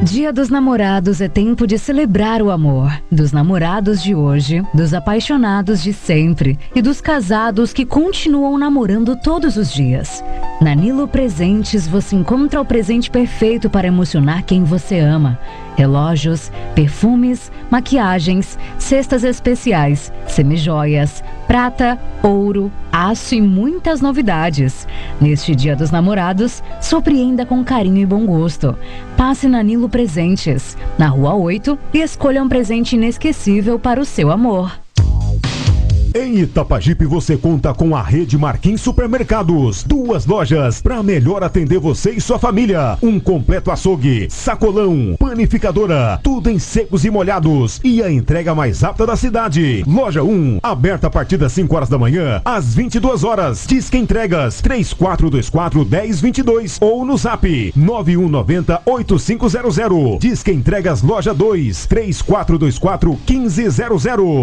Dia dos Namorados é tempo de celebrar o amor. Dos namorados de hoje, dos apaixonados de sempre e dos casados que continuam namorando todos os dias. Na Nilo Presentes você encontra o presente perfeito para emocionar quem você ama. Relógios, perfumes, maquiagens, cestas especiais, semijoias, prata, ouro, aço e muitas novidades. Neste Dia dos Namorados, surpreenda com carinho e bom gosto. Passe na Nilo Presentes, na Rua 8, e escolha um presente inesquecível para o seu amor. Em Itapajipe você conta com a Rede Marquim Supermercados. 2 lojas para melhor atender você e sua família. Um completo açougue, sacolão, panificadora, tudo em secos e molhados. E a entrega mais rápida da cidade. Loja 1, aberta a partir das 5 horas da manhã às 22 horas. Disque entregas 3424-1022 ou no Zap 9190-8500. Disque entregas Loja 2, 3424-1500.